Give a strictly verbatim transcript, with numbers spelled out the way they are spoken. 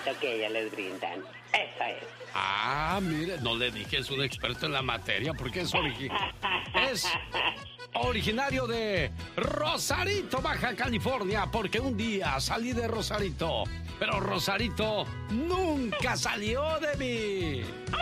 cariñito que ellas les brindan. Eso es. Ah, mire, no le dije, es un experto en la materia, porque es original. Es originario de Rosarito, Baja California, porque un día salí de Rosarito, pero Rosarito nunca salió de mí.